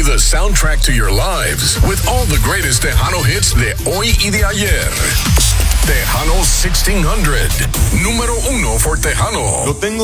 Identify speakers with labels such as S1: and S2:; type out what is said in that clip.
S1: the soundtrack to your lives with all the greatest Tejano hits de hoy y de ayer. Tejano 1600, número 1 for Tejano.
S2: Lo tengo